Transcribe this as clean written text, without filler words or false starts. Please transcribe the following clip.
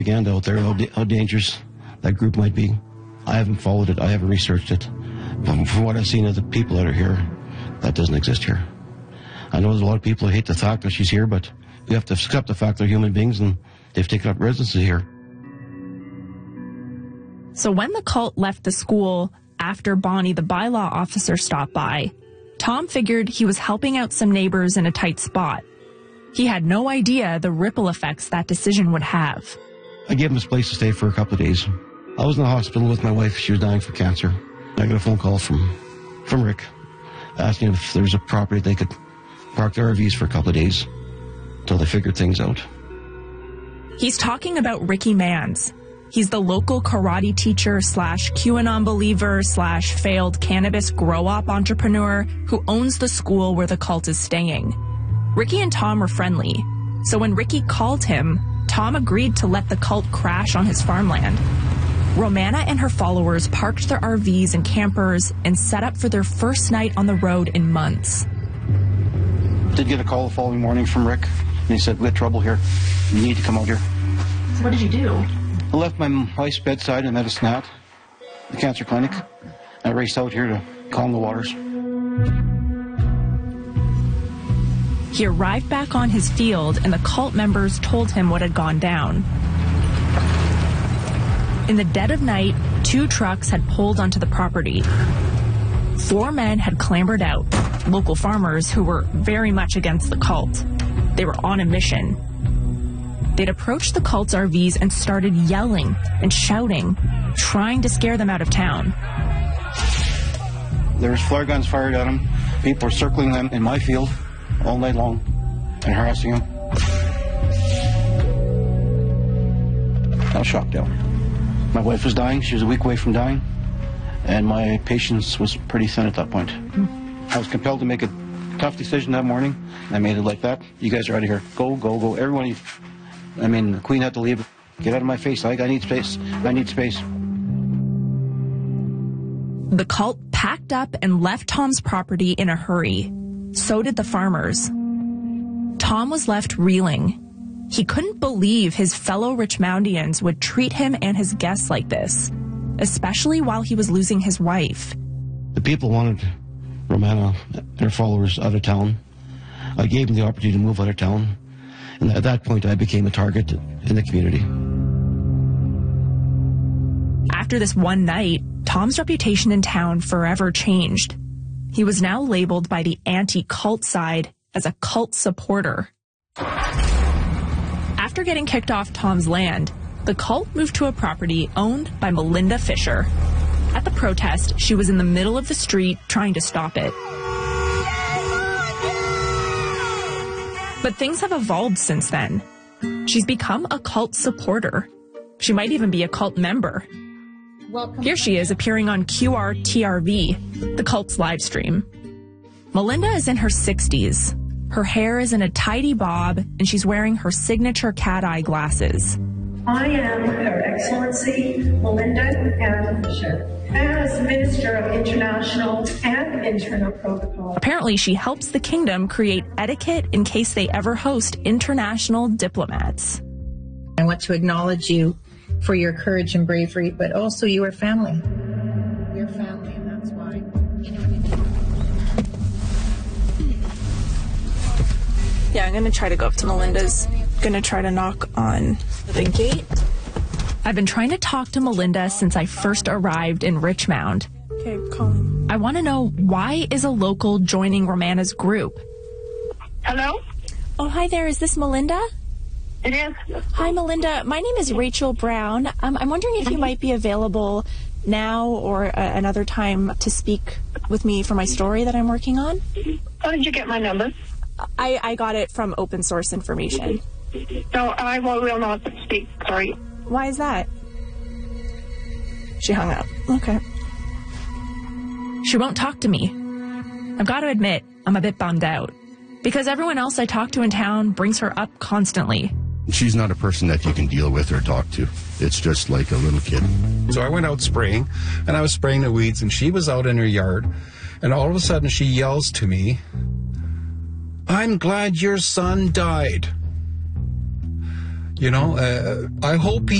propaganda out there, how dangerous that group might be. I haven't followed it. I haven't researched it. But from what I've seen of the people that are here, that doesn't exist here. I know there's a lot of people who hate the fact that she's here, but we have to accept the fact they're human beings and they've taken up residency here. So when the cult left the school after Bonnie, the bylaw officer, stopped by, Tom figured he was helping out some neighbors in a tight spot. He had no idea the ripple effects that decision would have. I gave him this place to stay for a couple of days. I was in the hospital with my wife. She was dying for cancer. I got a phone call from Rick asking if there was a property they could park their RVs for a couple of days until they figured things out. He's talking about Ricky Manns. He's the local karate teacher / QAnon believer / failed cannabis grow-op entrepreneur who owns the school where the cult is staying. Ricky and Tom were friendly, so when Ricky called him, Tom agreed to let the cult crash on his farmland. Romana and her followers parked their RVs and campers and set up for their first night on the road in months. Did get a call the following morning from Rick, and he said, "We have trouble here. You need to come out here." So what did you do? I left my wife's bedside and met a SNAT, the cancer clinic. I raced out here to calm the waters. He arrived back on his field, and the cult members told him what had gone down. In the dead of night, 2 trucks had pulled onto the property. 4 men had clambered out, local farmers who were very much against the cult. They were on a mission. They'd approached the cult's RVs and started yelling and shouting, trying to scare them out of town. There was flare guns fired at them. People were circling them in my field all night long and harassing them. I was shocked out. My wife was dying. She was a week away from dying. And my patience was pretty thin at that point. I was compelled to make a tough decision that morning. I made it like that. You guys are out of here. Go, go, go. Everyone, the Queen had to leave. Get out of my face. I need space. I need space. The cult packed up and left Tom's property in a hurry. So did the farmers. Tom was left reeling. He couldn't believe his fellow Richmoundians would treat him and his guests like this, especially while he was losing his wife. The people wanted Romana and her followers out of town. I gave them the opportunity to move out of town. And at that point, I became a target in the community. After this one night, Tom's reputation in town forever changed. He was now labeled by the anti-cult side as a cult supporter. After getting kicked off Tom's land, the cult moved to a property owned by Melinda Fisher. At the protest, she was in the middle of the street trying to stop it. But things have evolved since then. She's become a cult supporter. She might even be a cult member. Here she is appearing on QRTRV, the cult's live stream. Melinda is in her 60s. Her hair is in a tidy bob, and she's wearing her signature cat-eye glasses. I am Her Excellency Melinda Ann Fisher, as Minister of International and Internal Protocol. Apparently, she helps the kingdom create etiquette in case they ever host international diplomats. I want to acknowledge you for your courage and bravery, but also you are family. You're family, and that's why. Yeah, I'm going to try to go up to Melinda's. Going to try to knock on the gate. I've been trying to talk to Melinda since I first arrived in Richmond. Okay, calling. I want to know, why is a local joining Romana's group? Hello? Oh, hi there. Is this Melinda? It is. Hi, Melinda. My name is Rachel Brown. I'm wondering if you might be available now or another time to speak with me for my story that I'm working on. How did you get my number? I got it from open source information. No, I will not speak. Sorry. Why is that? She hung up. Okay. She won't talk to me. I've got to admit, I'm a bit bummed out. Because everyone else I talk to in town brings her up constantly. She's not a person that you can deal with or talk to. It's just like a little kid. So I went out spraying, and I was spraying the weeds, and she was out in her yard, and all of a sudden she yells to me, "I'm glad your son died. You know, I hope he